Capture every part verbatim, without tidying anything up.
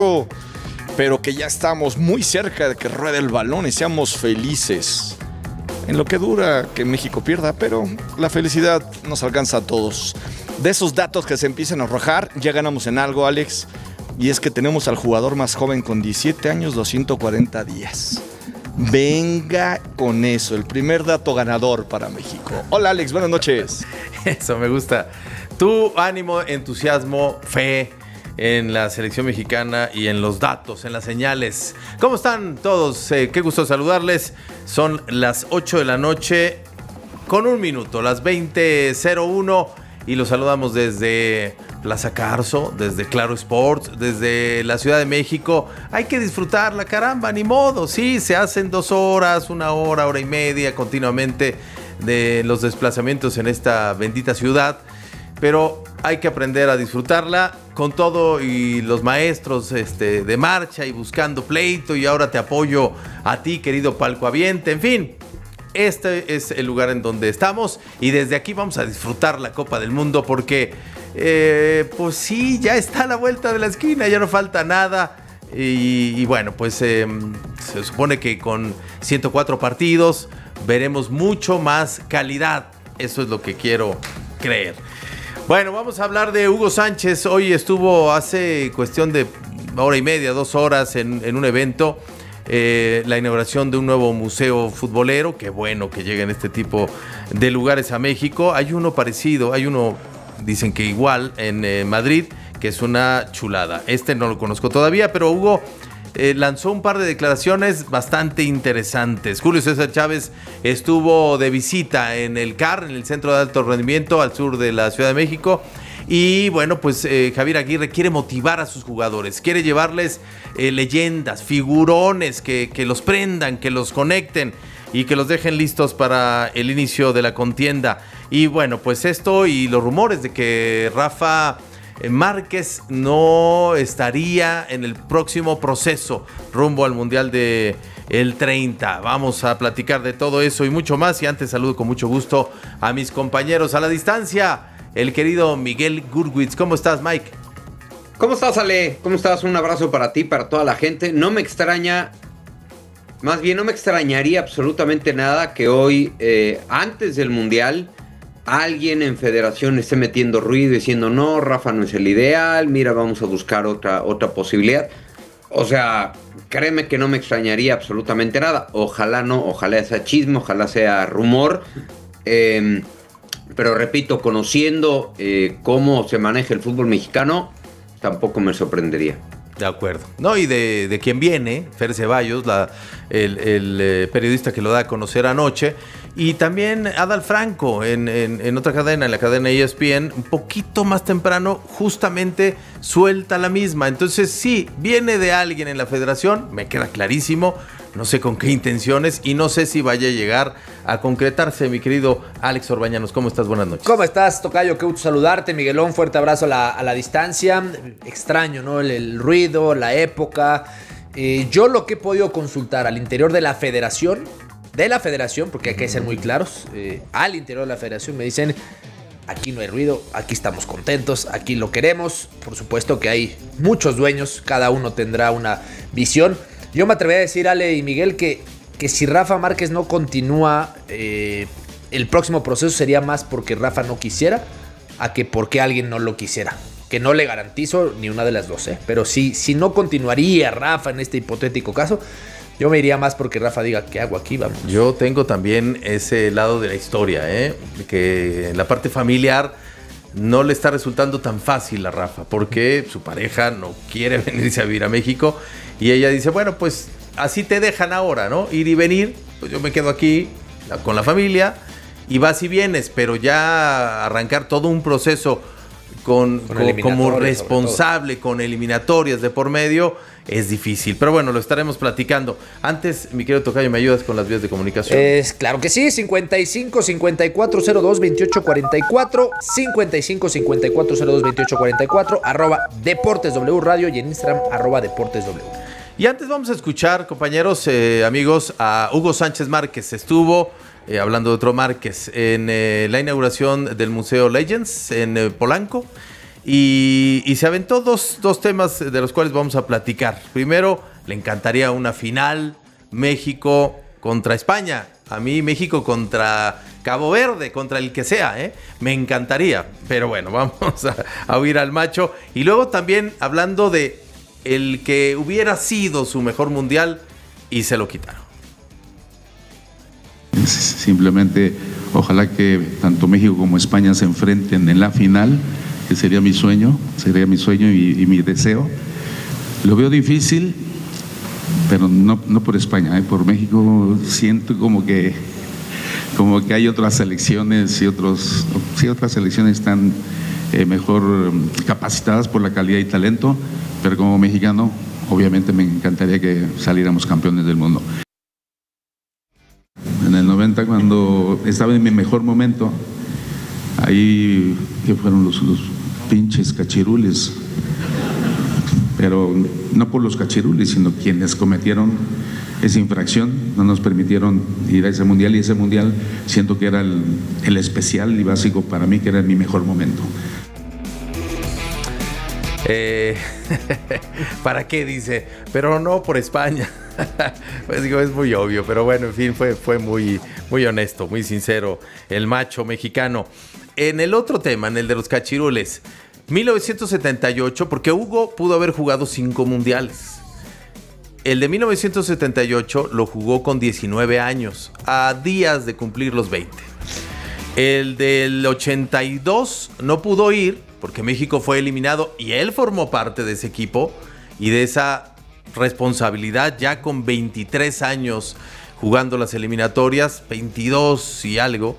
pero que ya estamos muy cerca de que ruede el balón y seamos felices. En lo que dura que México pierda, pero la felicidad nos alcanza a todos. De esos datos que se empiezan a arrojar, ya ganamos en algo, Alex, y es que tenemos al jugador más joven con diecisiete años, doscientos cuarenta días. Venga con eso, el primer dato ganador para México. Hola, Alex, buenas noches. Eso me gusta. Tu ánimo, entusiasmo, fe en la selección mexicana y en los datos, en las señales. ¿Cómo están todos? Eh, qué gusto saludarles. Son las ocho de la noche con un minuto, las veinte cero uno, y los saludamos desde Plaza Carso, desde Claro Sports, desde la Ciudad de México. Hay que disfrutarla, caramba, ni modo. Sí, se hacen dos horas, una hora, hora y media continuamente de los desplazamientos en esta bendita ciudad, pero hay que aprender a disfrutarla con todo y los maestros este, de marcha y buscando pleito, y ahora te apoyo a ti, querido palcoaviente. En fin, este es el lugar en donde estamos y desde aquí vamos a disfrutar la Copa del Mundo porque, eh, pues sí, ya está a la vuelta de la esquina, ya no falta nada. Y, y bueno, pues eh, se supone que con ciento cuatro partidos veremos mucho más calidad. Eso es lo que quiero creer. Bueno, vamos a hablar de Hugo Sánchez. Hoy estuvo hace cuestión de hora y media, dos horas en, en un evento, eh, la inauguración de un nuevo museo futbolero. Qué bueno que lleguen este tipo de lugares a México. Hay uno parecido, hay uno, dicen que igual, en eh, Madrid, que es una chulada. Este no lo conozco todavía, pero Hugo eh, lanzó un par de declaraciones bastante interesantes. Julio César Chávez estuvo de visita en el C A R, en el Centro de Alto Rendimiento, al sur de la Ciudad de México. Y bueno, pues eh, Javier Aguirre quiere motivar a sus jugadores, quiere llevarles eh, leyendas, figurones que, que los prendan, que los conecten y que los dejen listos para el inicio de la contienda. Y bueno, pues esto y los rumores de que Rafa Márquez no estaría en el próximo proceso rumbo al Mundial de el treinta. Vamos a platicar de todo eso y mucho más. Y antes saludo con mucho gusto a mis compañeros a la distancia, el querido Miguel Gurwitz. ¿Cómo estás, Mike? ¿Cómo estás, Ale? ¿Cómo estás? Un abrazo para ti, para toda la gente. No me extraña, más bien no me extrañaría absolutamente nada que hoy, eh, antes del Mundial, alguien en federación esté metiendo ruido diciendo no, Rafa no es el ideal, mira, vamos a buscar otra, otra posibilidad. O sea, créeme que no me extrañaría absolutamente nada. Ojalá no, ojalá sea chisme, ojalá sea rumor. Eh, pero repito, conociendo eh, cómo se maneja el fútbol mexicano, tampoco me sorprendería. De acuerdo. No, y de, de quien viene, Fer Ceballos, la, el, el eh, periodista que lo da a conocer anoche, y también Adal Franco en, en, en otra cadena, en la cadena E S P N, un poquito más temprano, justamente suelta la misma. Entonces sí, viene de alguien en la federación, me queda clarísimo, no sé con qué intenciones y no sé si vaya a llegar a concretarse. Mi querido Alex Orbañanos, ¿cómo estás? Buenas noches. ¿Cómo estás, tocayo? Qué gusto saludarte, Miguelón. Fuerte abrazo a la, a la distancia. Extraño, ¿no? El, el ruido, la época. Eh, yo lo que he podido consultar al interior de la federación, de la federación, porque hay que ser muy claros, eh, al interior de la federación me dicen, aquí no hay ruido, aquí estamos contentos, aquí lo queremos. Por supuesto que hay muchos dueños, cada uno tendrá una visión. Yo me atrevería a decir, Ale y Miguel, que, que si Rafa Márquez no continúa, eh, el próximo proceso sería más porque Rafa no quisiera, a que porque alguien no lo quisiera. Que no le garantizo ni una de las dos, ¿eh? Pero si, si no continuaría Rafa en este hipotético caso, yo me iría más porque Rafa diga, ¿qué hago aquí? Vamos. Yo tengo también ese lado de la historia, ¿eh? Que en la parte familiar no le está resultando tan fácil a Rafa, porque su pareja no quiere venirse a vivir a México y ella dice, bueno, pues así te dejan ahora, ¿no? Ir y venir, pues yo me quedo aquí con la familia y vas y vienes, pero ya arrancar todo un proceso con, con como responsable, con eliminatorias de por medio, es difícil. Pero bueno, lo estaremos platicando. Antes, mi querido tocayo, ¿me ayudas con las vías de comunicación? Es claro que sí, cincuenta y cinco, cincuenta y cuatro cero dos, veintiocho cuarenta y cuatro, cincuenta y cinco, cincuenta y cuatro cero dos, veintiocho cuarenta y cuatro, arroba Deportes W Radio y en Instagram, arroba Deportes W. Y antes vamos a escuchar, compañeros, eh, amigos, a Hugo Sánchez Márquez. Estuvo, eh, hablando de otro Márquez, en eh, la inauguración del Museo Legends en eh, Polanco. y, y se aventó dos, dos temas de los cuales vamos a platicar. Primero, le encantaría una final México contra España. A mí México contra Cabo Verde, contra el que sea, ¿eh? Me encantaría. Pero bueno, vamos a, a oír al macho. Y luego también hablando de el que hubiera sido su mejor mundial y se lo quitaron. Simplemente, ojalá que tanto México como España se enfrenten en la final, que sería mi sueño, sería mi sueño y, y mi deseo. Lo veo difícil, pero no, no por España, ¿eh? Por México siento como que, como que hay otras selecciones y otros, sí, otras selecciones están eh, mejor capacitadas por la calidad y talento, pero como mexicano, obviamente me encantaría que saliéramos campeones del mundo. En el noventa, cuando estaba en mi mejor momento, ahí que fueron los, los pinches cachirules, pero no por los cachirules, sino quienes cometieron esa infracción, no nos permitieron ir a ese mundial, y ese mundial siento que era el, el especial y básico para mí, que era mi mejor momento. Eh, ¿Para qué? Dice, pero no por España. Pues digo, es muy obvio, pero bueno, en fin, fue, fue muy, muy honesto, muy sincero el macho mexicano. En el otro tema, en el de los cachirules, mil novecientos setenta y ocho, porque Hugo pudo haber jugado cinco mundiales. El de mil novecientos setenta y ocho lo jugó con diecinueve años, a días de cumplir los veinte. El del ochenta y dos no pudo ir porque México fue eliminado y él formó parte de ese equipo y de esa responsabilidad ya con veintitrés años jugando las eliminatorias, veintidós y algo,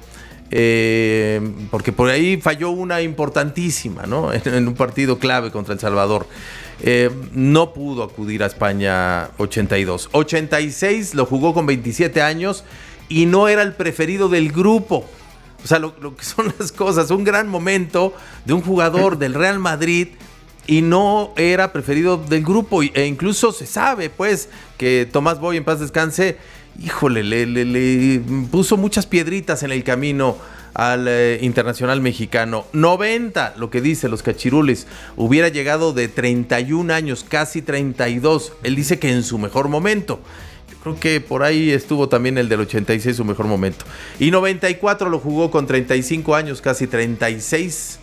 eh, porque por ahí falló una importantísima, ¿no? En, en un partido clave contra El Salvador. Eh, no pudo acudir a España ochenta y dos. ochenta y seis lo jugó con veintisiete años y no era el preferido del grupo. O sea, lo, lo que son las cosas, un gran momento de un jugador del Real Madrid y no era preferido del grupo. E incluso se sabe, pues, que Tomás Boy, en paz descanse, híjole, le, le, le puso muchas piedritas en el camino al eh, internacional mexicano. noventa, lo que dice los cachirules, hubiera llegado de treinta y un años, casi treinta y dos. Él dice que en su mejor momento. Creo que por ahí estuvo también el del ochenta y seis, su mejor momento. Y noventa y cuatro lo jugó con treinta y cinco años, casi treinta y seis.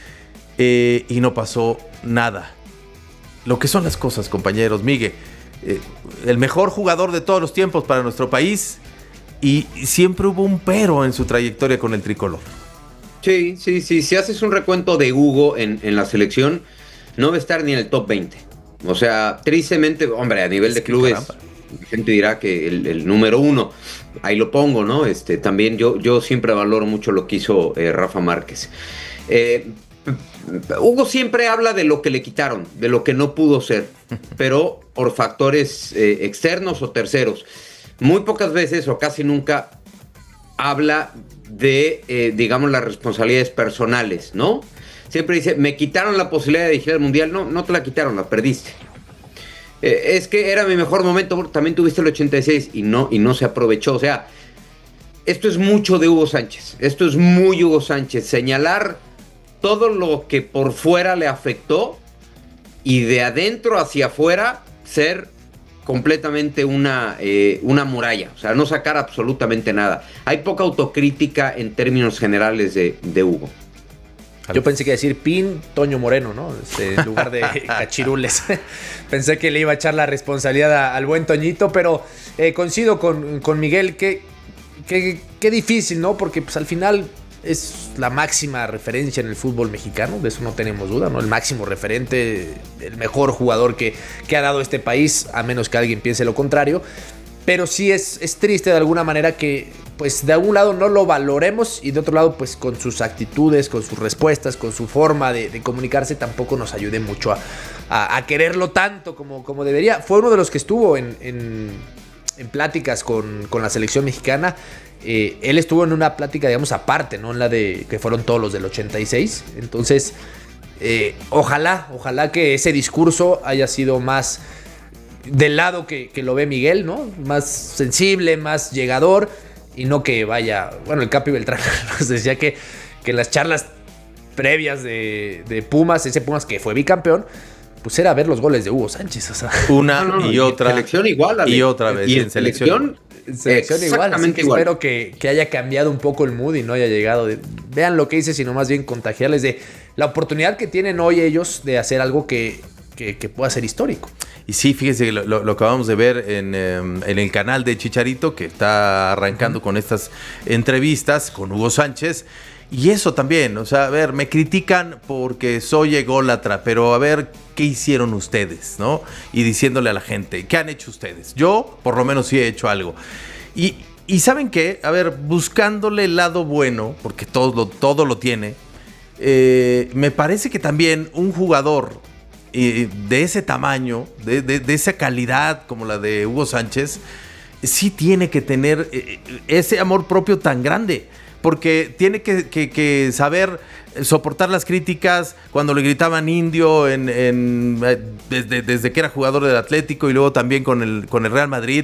Eh, y no pasó nada. Lo que son las cosas, compañeros. Miguel, eh, el mejor jugador de todos los tiempos para nuestro país. Y siempre hubo un pero en su trayectoria con el tricolor. Sí, sí, sí. Si haces un recuento de Hugo en, en la selección, no va a estar ni en el top veinte. O sea, tristemente, hombre, a nivel de clubes... Caramba. La gente dirá que el, el número uno, ahí lo pongo, ¿no? Este, también yo, yo siempre valoro mucho lo que hizo eh, Rafa Márquez. Eh, Hugo siempre habla de lo que le quitaron, de lo que no pudo ser, pero por factores eh, externos o terceros. Muy pocas veces o casi nunca habla de, eh, digamos, las responsabilidades personales, ¿no? Siempre dice, me quitaron la posibilidad de dirigir el Mundial. No, no te la quitaron, la perdiste. Eh, es que era mi mejor momento, también tuviste el ochenta y seis y no, y no se aprovechó. O sea, esto es mucho de Hugo Sánchez, esto es muy Hugo Sánchez, señalar todo lo que por fuera le afectó y de adentro hacia afuera ser completamente una, eh, una muralla, o sea, no sacar absolutamente nada. Hay poca autocrítica en términos generales de, de Hugo. Yo pensé que iba a decir Pin Toño Moreno, ¿no? Este, en lugar de cachirules. Pensé que le iba a echar la responsabilidad a, al buen Toñito, pero eh, coincido con, con Miguel, que, que, que difícil, ¿no? Porque pues al final es la máxima referencia en el fútbol mexicano, de eso no tenemos duda, ¿no? El máximo referente, el mejor jugador que, que ha dado este país, a menos que alguien piense lo contrario. Pero sí es, es triste de alguna manera que, pues, de algún lado no lo valoremos y de otro lado, pues, con sus actitudes, con sus respuestas, con su forma de, de comunicarse, tampoco nos ayude mucho a, a, a quererlo tanto como, como debería. Fue uno de los que estuvo en, en, en pláticas con, con la selección mexicana. Eh, él estuvo en una plática, digamos, aparte, ¿no? En la de que fueron todos los del ochenta y seis. Entonces, eh, ojalá, ojalá que ese discurso haya sido más del lado que, que lo ve Miguel, ¿no? Más sensible, más llegador y no que vaya... Bueno, el Capi Beltrán nos decía que, que las charlas previas de, de Pumas, ese Pumas que fue bicampeón, pues era ver los goles de Hugo Sánchez. O sea. Una no, no, y otra. Selección igual, Ale. Y otra vez. Y en en selección. selección, Selección igual, así que igual. espero que, que haya cambiado un poco el mood y no haya llegado de, vean lo que hice, sino más bien contagiarles de la oportunidad que tienen hoy ellos de hacer algo que, que, que pueda ser histórico. Y sí, fíjese que lo, lo, lo acabamos de ver en, eh, en el canal de Chicharito, que está arrancando uh-huh. con estas entrevistas con Hugo Sánchez. Y eso también, o sea, a ver, me critican porque soy ególatra, pero a ver, ¿qué hicieron ustedes, no? Y diciéndole a la gente, ¿qué han hecho ustedes? Yo, por lo menos, sí he hecho algo. Y, y ¿saben qué? A ver, buscándole el lado bueno, porque todo lo, todo lo tiene, eh, me parece que también un jugador eh, de ese tamaño, de, de, de esa calidad como la de Hugo Sánchez, sí tiene que tener eh, ese amor propio tan grande. Porque tiene que, que, que saber soportar las críticas cuando le gritaban indio en, en, desde, desde que era jugador del Atlético y luego también con el, con el Real Madrid.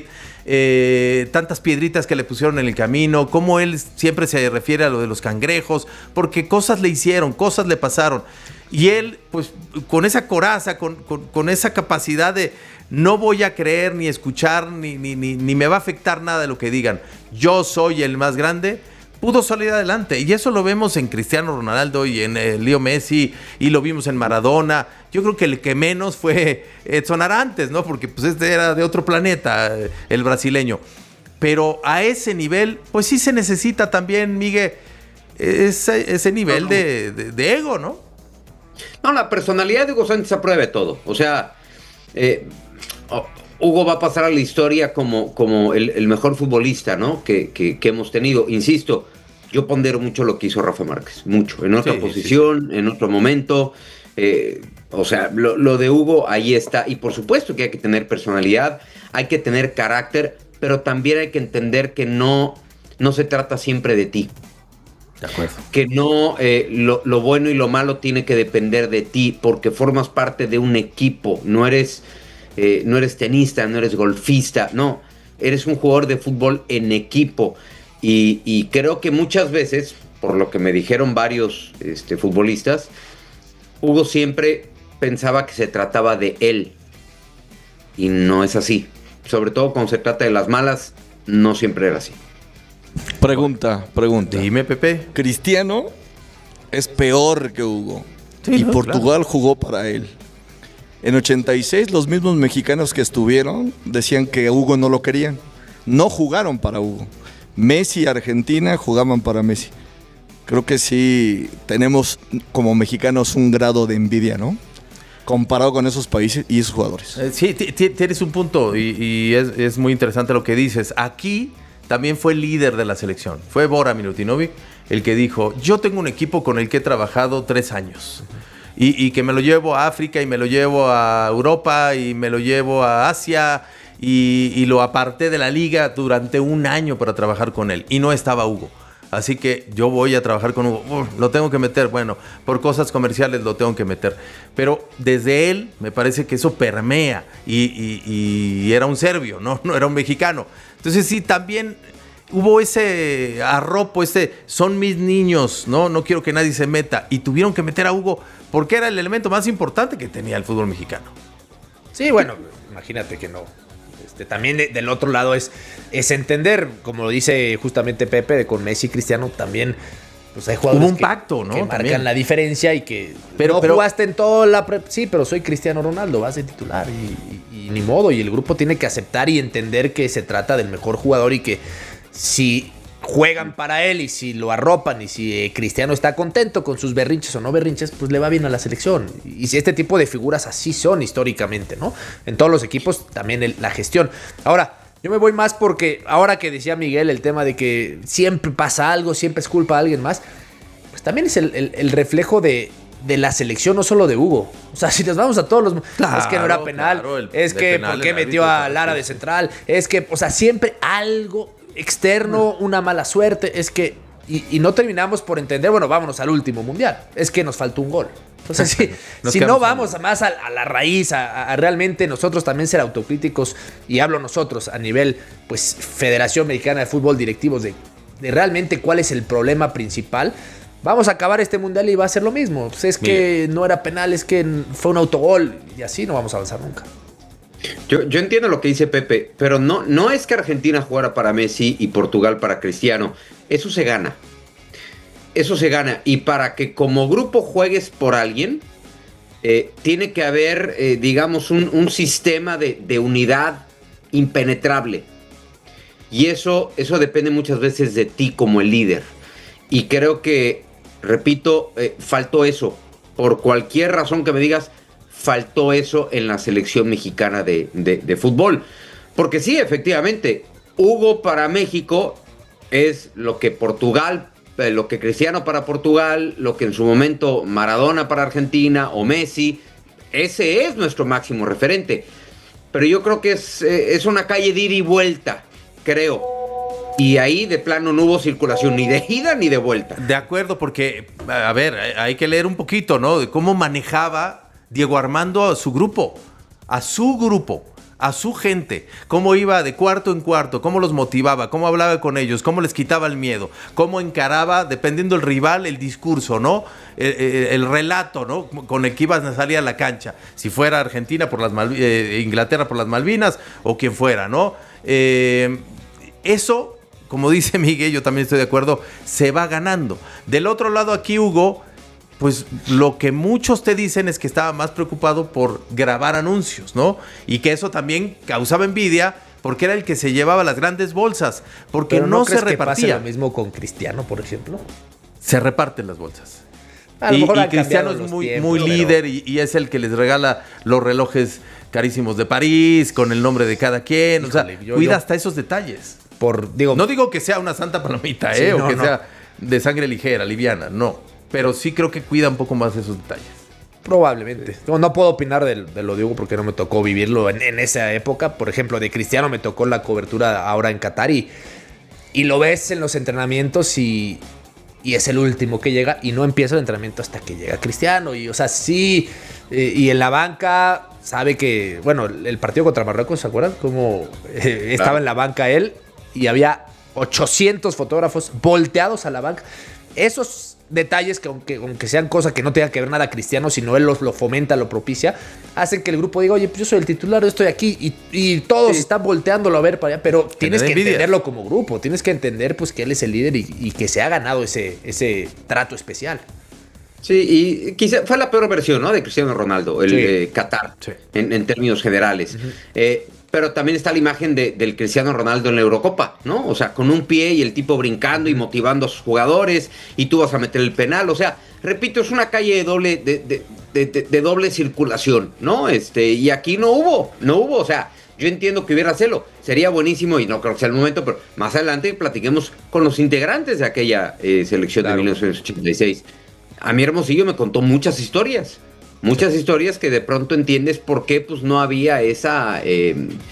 Eh, tantas piedritas que le pusieron en el camino, cómo él siempre se refiere a lo de los cangrejos, porque cosas le hicieron, cosas le pasaron. Y él, pues, con esa coraza, con, con, con esa capacidad de no voy a creer ni escuchar, ni, ni, ni, ni me va a afectar nada de lo que digan. Yo soy el más grande. Pudo salir adelante, y eso lo vemos en Cristiano Ronaldo y en eh, Leo Messi, y lo vimos en Maradona. Yo creo que el que menos fue Edson Arantes, ¿no? Porque pues este era de otro planeta, el brasileño. Pero a ese nivel, pues sí se necesita también, Miguel, ese, ese nivel no, no. De, de, de ego, ¿no? No, la personalidad de Hugo Sánchez apruebe todo. O sea, eh, oh, Hugo va a pasar a la historia como, como el, el mejor futbolista, ¿no? Que, que, que hemos tenido. Insisto, yo pondero mucho lo que hizo Rafa Márquez, mucho. En otra sí, posición, sí, sí. en otro momento. Eh, o sea, lo, lo de Hugo ahí está. Y por supuesto que hay que tener personalidad, hay que tener carácter, pero también hay que entender que no, no se trata siempre de ti. De acuerdo. Que no, eh, lo, lo bueno y lo malo tiene que depender de ti, porque formas parte de un equipo, no eres... Eh, no eres tenista, no eres golfista, no, eres un jugador de fútbol en equipo. Y, y creo que muchas veces, por lo que me dijeron varios este, futbolistas, Hugo siempre pensaba que se trataba de él. Y no es así. Sobre todo cuando se trata de las malas, no siempre era así. Pregunta, pregunta. Dime, Pepe. Cristiano es peor que Hugo. Sí, y no, Portugal claro. jugó para él. En ochenta y seis los mismos mexicanos que estuvieron decían que Hugo no lo querían. No jugaron para Hugo. Messi y Argentina jugaban para Messi. Creo que sí tenemos como mexicanos un grado de envidia, ¿no? Comparado con esos países y esos jugadores. Eh, sí, t- t- tienes un punto y, y es, es muy interesante lo que dices. Aquí también fue el líder de la selección. Fue Bora Milutinovic el que dijo, yo tengo un equipo con el que he trabajado tres años. Y, y que me lo llevo a África y me lo llevo a Europa y me lo llevo a Asia y, y lo aparté de la liga durante un año para trabajar con él. Y no estaba Hugo. Así que yo voy a trabajar con Hugo. Uh, lo tengo que meter. Bueno, por cosas comerciales lo tengo que meter. Pero desde él me parece que eso permea. Y, y, y era un serbio, ¿no? No era un mexicano. Entonces sí, también... hubo ese arropo, ese son mis niños, ¿no? No quiero que nadie se meta. Y tuvieron que meter a Hugo porque era el elemento más importante que tenía el fútbol mexicano. Sí, bueno, imagínate que no. Este, también de, del otro lado es, es entender, como lo dice justamente Pepe, con Messi y Cristiano también. Pues hay jugadores hubo un que, pacto, ¿no? que marcan También. la diferencia y que pero, no pero, jugaste en toda la... Pre- sí, pero soy Cristiano Ronaldo, vas de titular y, y, y ni modo. Y el grupo tiene que aceptar y entender que se trata del mejor jugador y que si juegan para él y si lo arropan y si eh, Cristiano está contento con sus berrinches o no berrinches, pues le va bien a la selección. Y si este tipo de figuras así son históricamente, ¿no? En todos los equipos también el, la gestión. Ahora, yo me voy más porque ahora que decía Miguel el tema de que siempre pasa algo, siempre es culpa de alguien más, pues también es el, el, el reflejo de... de la selección, no solo de Hugo. O sea, si nos vamos a todos los... Claro, es que no era penal, claro, el, es que penal, por qué metió a Lara de central, es que, o sea, siempre algo externo, una mala suerte, es que... Y, y no terminamos por entender, bueno, vámonos al último mundial, es que nos faltó un gol. Entonces, si, si no vamos a más a, a la raíz, a, a realmente nosotros también ser autocríticos, y hablo nosotros a nivel, pues, Federación Mexicana de Fútbol, directivos, de, de realmente cuál es el problema principal, vamos a acabar este mundial y va a ser lo mismo. Pues es que Miguel. No era penal, es que fue un autogol y así no vamos a avanzar nunca. Yo, yo entiendo lo que dice Pepe, pero no, no es que Argentina jugara para Messi y Portugal para Cristiano. Eso se gana. Eso se gana. Y para que como grupo juegues por alguien, eh, tiene que haber, eh, digamos, un, un sistema de, de unidad impenetrable. Y eso, eso depende muchas veces de ti como el líder. Y creo que, repito, eh, faltó eso. Por cualquier razón que me digas, faltó eso en la selección mexicana de, de, de fútbol. Porque sí, efectivamente, Hugo para México es lo que Portugal, eh, lo que Cristiano para Portugal, lo que en su momento Maradona para Argentina o Messi. Ese es nuestro máximo referente. Pero yo creo que es, eh, es una calle de ida y vuelta, creo. Y ahí de plano no hubo circulación ni de ida ni de vuelta. De acuerdo, porque, a ver, hay que leer un poquito, ¿no? De cómo manejaba Diego Armando a su grupo, a su grupo, a su gente. Cómo iba de cuarto en cuarto, cómo los motivaba, cómo hablaba con ellos, cómo les quitaba el miedo, cómo encaraba, dependiendo del rival, el discurso, ¿no? El, el, el relato, ¿no? Con el que iban a salir a la cancha. Si fuera Argentina por las Mal- eh, Inglaterra por las Malvinas o quien fuera, ¿no? Eh, eso... Como dice Miguel, yo también estoy de acuerdo, se va ganando. Del otro lado aquí, Hugo, pues lo que muchos te dicen es que estaba más preocupado por grabar anuncios, ¿no? Y que eso también causaba envidia porque era el que se llevaba las grandes bolsas, porque Pero no, no se crees que repartía. pase lo mismo con Cristiano, por ejemplo. Se reparten las bolsas. A lo Y, mejor y han Cristiano cambiado es los muy, tiempos, muy pero- líder y, y es el que les regala los relojes carísimos de París con el nombre de cada quien. Híjole, o sea, yo- cuida yo- hasta esos detalles. Por, digo, No digo que sea una santa palomita, Sí, ¿eh? no, o que no. sea de sangre ligera, liviana, no. Pero sí creo que cuida un poco más esos detalles. probablemente. No, no puedo opinar de, de lo de Hugo porque no me tocó vivirlo en, en esa época. Por ejemplo, de Cristiano me tocó la cobertura ahora en Qatar y, y lo ves en los entrenamientos y, y es el último que llega y no empieza el entrenamiento hasta que llega Cristiano. Y, o sea, sí, eh, y en la banca sabe que, bueno, el partido contra Marruecos, ¿se acuerdan? Como eh, estaba Claro. en la banca él y había ochocientos fotógrafos volteados a la banca. Esos detalles que aunque, aunque sean cosas que no tengan que ver nada Cristiano, sino él los, lo fomenta, lo propicia, hacen que el grupo diga, oye, pues yo soy el titular, yo estoy aquí y, y todos Sí. están volteándolo a ver para allá, pero tienes da que envidia. entenderlo como grupo, tienes que entender pues que él es el líder y, y que se ha ganado ese, ese trato especial. Sí, y quizá fue la peor versión, ¿no? De Cristiano Ronaldo, el Sí. de Qatar, Sí. en, en términos generales. Uh-huh. Eh, pero también está la imagen de, del Cristiano Ronaldo en la Eurocopa, ¿no? O sea, con un pie y el tipo brincando y motivando a sus jugadores y tú vas a meter el penal. O sea, repito, es una calle de doble, de, de, de, de, de doble circulación, ¿no? Este, y aquí no hubo, no hubo, o sea... Yo entiendo que hubiera celo, sería buenísimo y no creo que sea el momento, pero más adelante platiquemos con los integrantes de aquella eh, selección Claro. de mil novecientos ochenta y seis. A mí Hermosillo me contó muchas historias, muchas sí. historias que de pronto entiendes por qué pues, no había esa, eh,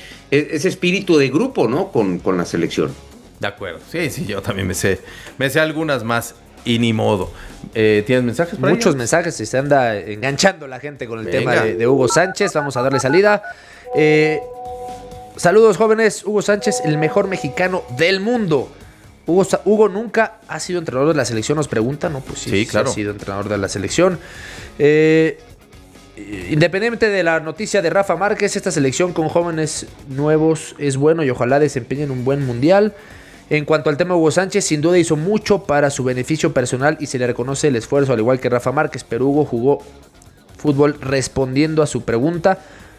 ese espíritu de grupo, ¿no? Con, con la selección. De acuerdo. Sí, sí, yo también me sé, me sé algunas más y ni modo. Eh, ¿Tienes mensajes por ahí? Muchos mensajes, se anda enganchando la gente con el Venga. tema de, de Hugo Sánchez. Vamos a darle salida. Eh, saludos jóvenes, Hugo Sánchez, el mejor mexicano del mundo. Hugo, Sa- Hugo nunca ha sido entrenador de la selección, nos preguntan, ¿no? Pues sí, Sí, sí claro. ha sido entrenador de la selección. Eh, independientemente de la noticia de Rafa Márquez, esta selección con jóvenes nuevos es bueno y ojalá desempeñen un buen mundial. En cuanto al tema de Hugo Sánchez, sin duda hizo mucho para su beneficio personal y se le reconoce el esfuerzo, al igual que Rafa Márquez, pero Hugo jugó fútbol respondiendo a su pregunta.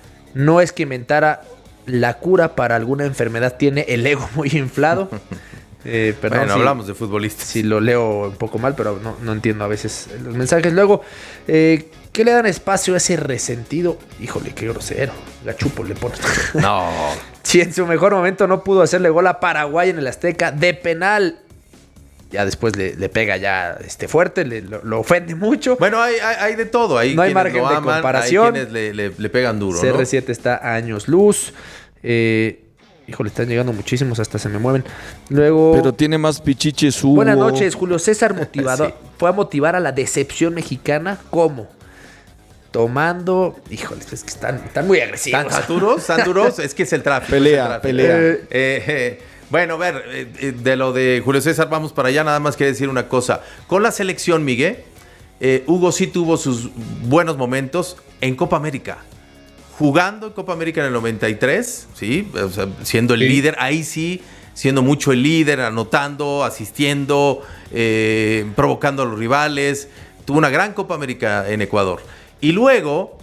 No es que inventara la cura para alguna enfermedad, tiene el ego muy inflado. Eh, perdón, Bueno, si- hablamos de futbolistas. si lo leo un poco mal, pero no, no entiendo a veces los mensajes. Luego, eh, ¿qué le dan espacio a ese resentido? Híjole, qué grosero. Gachupo le pone. No. Si en su mejor momento no pudo hacerle gol a Paraguay en el Azteca de penal, ya después le, le pega ya este fuerte, le, lo, lo ofende mucho. Bueno, hay, hay, hay de todo. Hay No hay quienes margen lo de aman, comparación. hay quienes le, le- le pegan duro, C ¿no? R siete está a años luz. Eh, híjole, están llegando muchísimos, hasta se me mueven. Luego... Pero tiene más pichiches Hugo. Buenas noches, Julio César motivado. Sí. Fue a motivar a la decepción mexicana. ¿Cómo? Tomando. Híjole, es que están, están muy agresivos. ¿Tan, tan duros? ¿Tan duros? Es que es el tráfico. Pelea, es el tráfico. pelea. Eh, eh, Bueno, a ver, eh, de lo de Julio César, vamos para allá. Nada más quiero decir una cosa. Con la selección, Miguel, eh, Hugo sí tuvo sus buenos momentos en Copa América. Jugando en Copa América en el noventa y tres, ¿sí? O sea, siendo el sí. líder, ahí sí, siendo mucho el líder, anotando, asistiendo, eh, provocando a los rivales. Tuvo una gran Copa América en Ecuador. Y luego,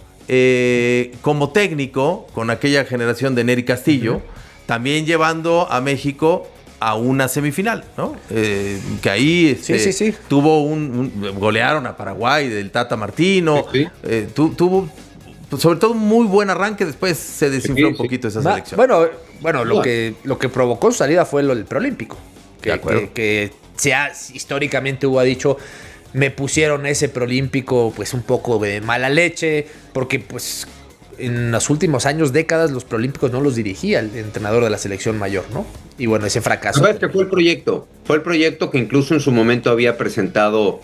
eh, como técnico, con aquella generación de Nery Castillo, uh-huh. también llevando a México a una semifinal, ¿no? Eh, que ahí este, sí, sí, sí. tuvo un, un... Golearon a Paraguay del Tata Martino. Sí, sí. Eh, tu, tuvo... Sobre todo un muy buen arranque, después se desinfló sí, un poquito sí. esa selección. Bueno, bueno lo, que, lo que provocó su salida fue lo del preolímpico. Que, de acuerdo. que, que se ha, históricamente Hugo ha dicho, me pusieron ese preolímpico pues un poco de mala leche, porque pues en los últimos años, décadas, los preolímpicos no los dirigía el entrenador de la selección mayor, ¿no? Y bueno, ese fracaso. ¿Sabes qué fue el proyecto? Fue el proyecto que incluso en su momento había presentado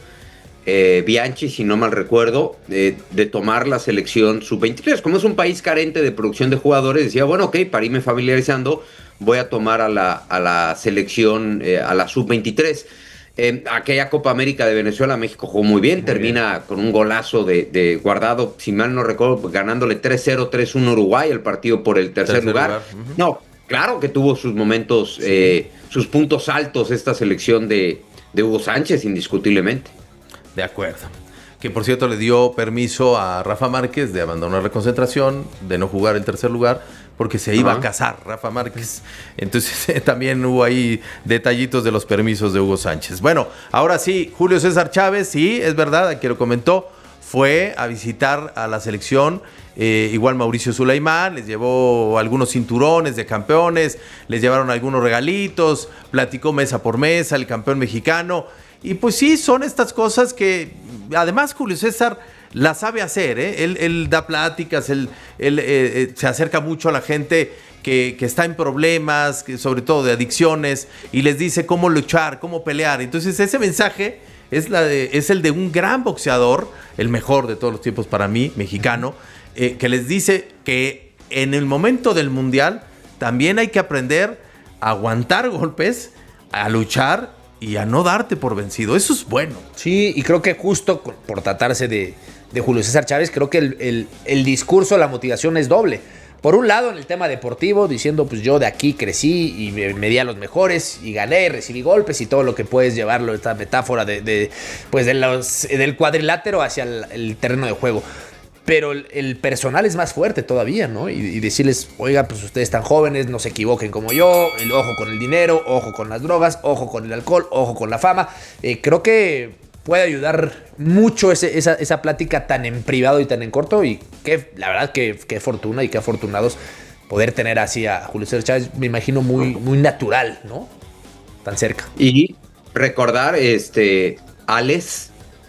Eh, Bianchi, si no mal recuerdo, de, de tomar la selección sub veintitrés. Como es un país carente de producción de jugadores, decía, bueno, ok, para irme familiarizando, voy a tomar a la, a la selección, eh, a la sub veintitrés. Eh, aquella Copa América de Venezuela, México jugó muy bien, muy termina bien. Con un golazo de, de Guardado, si mal no recuerdo, ganándole tres cero, tres uno Uruguay, el partido por el tercer, tercer lugar. lugar. Uh-huh. No, claro que tuvo sus momentos, sí. eh, sus puntos altos esta selección de, de Hugo Sánchez, indiscutiblemente. De acuerdo. Que por cierto le dio permiso a Rafa Márquez de abandonar la concentración, de no jugar el tercer lugar, porque se iba uh-huh. a casar Rafa Márquez. Entonces eh, también hubo ahí detallitos de los permisos de Hugo Sánchez. Bueno, ahora sí, Julio César Chávez, sí, es verdad, aquí lo comentó, fue a visitar a la selección, eh, igual Mauricio Sulaimán, les llevó algunos cinturones de campeones, les llevaron algunos regalitos, platicó mesa por mesa, el campeón mexicano. Y pues sí, son estas cosas que además Julio César las sabe hacer, ¿eh? Él, él da pláticas, él, él eh, eh, se acerca mucho a la gente que, que está en problemas, que, sobre todo de adicciones, y les dice cómo luchar, cómo pelear. Entonces ese mensaje es, la de, es el de un gran boxeador, el mejor de todos los tiempos para mí, mexicano, eh, que les dice que en el momento del Mundial también hay que aprender a aguantar golpes, a luchar y a no darte por vencido. Eso es bueno. Sí, y creo que justo por tratarse de, de Julio César Chávez, creo que el, el, el discurso, la motivación es doble. Por un lado, en el tema deportivo, diciendo, pues yo de aquí crecí y me, me di a los mejores y gané, y recibí golpes y todo lo que puedes llevarlo, esta metáfora de, de, pues de los, del cuadrilátero hacia el, el terreno de juego. Pero el, el personal es más fuerte todavía, ¿no? Y, y decirles, oiga, pues ustedes están jóvenes, no se equivoquen como yo, el ojo con el dinero, ojo con las drogas, ojo con el alcohol, ojo con la fama. Eh, creo que puede ayudar mucho ese, esa, esa plática tan en privado y tan en corto. Y que la verdad que qué fortuna y qué afortunados poder tener así a Julio César Chávez, me imagino muy, muy natural, ¿no? Tan cerca. Y recordar, este, Alex...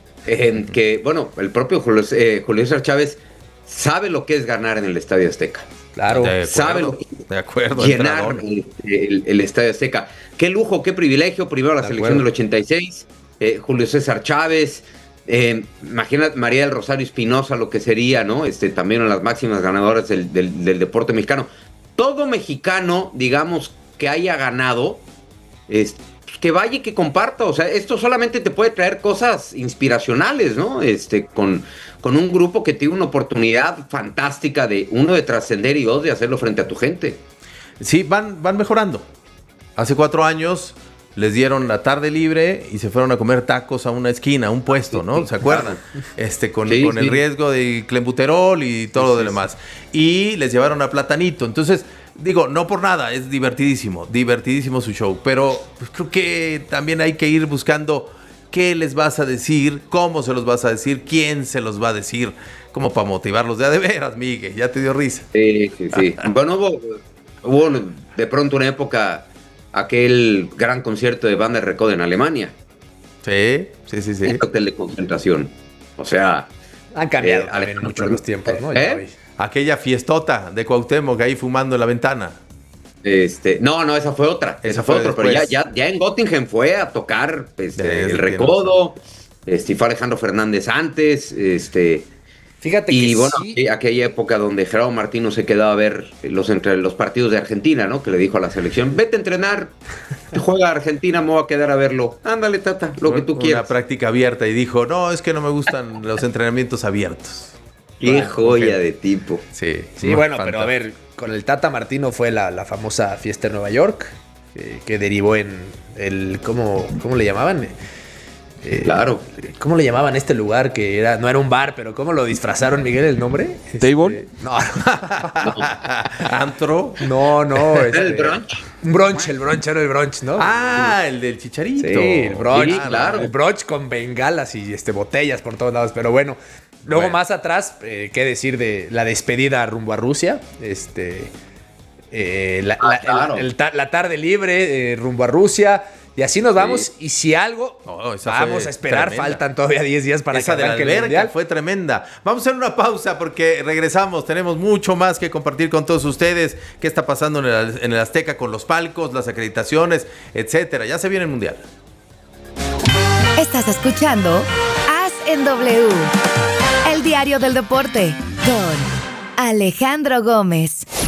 Eh, que, bueno, el propio Julio, eh, Julio César Chávez sabe lo que es ganar en el Estadio Azteca. Claro, de sabe lo que es de acuerdo, llenar el, el, el Estadio Azteca. Qué lujo, qué privilegio. Primero la de selección acuerdo. Del ochenta y seis, eh, Julio César Chávez. Eh, imagina María del Rosario Espinosa, lo que sería, ¿no? Este, también una de las máximas ganadoras del, del, del deporte mexicano. Todo mexicano, digamos, que haya ganado, este, que vaya y que comparta, o sea, esto solamente te puede traer cosas inspiracionales, ¿no? Este, con, con un grupo que tiene una oportunidad fantástica de, uno, de trascender y dos, de hacerlo frente a tu gente. Sí, van, van mejorando. Hace cuatro años les dieron la tarde libre y se fueron a comer tacos a una esquina, a un puesto, ¿no? ¿Se acuerdan? Este, con, sí, con sí. el riesgo de clenbuterol y todo sí, lo sí, demás. Y les llevaron a Platanito, entonces... Digo, no por nada, es divertidísimo, divertidísimo su show, pero pues creo que también hay que ir buscando qué les vas a decir, cómo se los vas a decir, quién se los va a decir, como para motivarlos de a de veras, Miguel, ya te dio risa. Sí, sí, sí. Bueno, hubo, hubo de pronto una época, aquel gran concierto de Banda Recodo en Alemania. Sí, sí, sí, sí. Un hotel de concentración, o sea... Han cambiado eh, también mucho los tiempos, ¿no? ¿Eh? Aquella fiestota de Cuauhtémoc ahí fumando en la ventana. Este, no, no, esa fue otra. Esa, esa fue, fue otra, pero ya, ya, ya en Göttingen fue a tocar este, el Recodo. Este, fue Alejandro Fernández antes. Este, Fíjate Y que bueno, sí. aqu- aquella época donde Gerardo Martino se quedaba a ver los entre los partidos de Argentina, ¿no? Que le dijo a la selección, vete a entrenar, juega Argentina, me voy a quedar a verlo. Ándale, Tata, lo que tú Una quieras. práctica abierta y dijo, no, es que no me gustan los entrenamientos abiertos. Qué joya ok. de tipo. Sí, Sí, muy bueno, pero fantástico. a ver, con el Tata Martino fue la, la famosa fiesta en Nueva York, eh, que derivó en el, ¿cómo, cómo le llamaban? Eh, Claro. ¿Cómo le llamaban este lugar que era, no era un bar, pero cómo lo disfrazaron, Miguel, el nombre? ¿Table? Este, no, Antro. no, no. ¿Era este, el brunch? Un brunch, el brunch era el brunch, ¿no? Ah, el del chicharito. Sí, el brunch. Sí, claro. El brunch con bengalas y este, botellas por todos lados. Pero bueno, luego Bueno. más atrás, eh, qué decir de la despedida rumbo a Rusia. Este, eh, la, Ah, la- claro. el- el ta- la tarde libre eh, rumbo a Rusia. Y así nos vamos. Sí. Y si algo, Oh, esa vamos fue a esperar. tremenda. Faltan todavía diez días para Esa que de la arranque el alberca Mundial. fue tremenda. Vamos a hacer una pausa porque regresamos. Tenemos mucho más que compartir con todos ustedes. ¿Qué está pasando en el, en el Azteca con los palcos, las acreditaciones, etcétera? Ya se viene el Mundial. Estás escuchando As en W, el diario del deporte, con Alejandro Gómez.